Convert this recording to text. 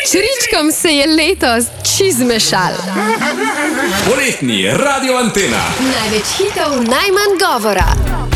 Žričkom se je letos zmešal. Poletni Radio Antena. Največ hitov, najmanj govora.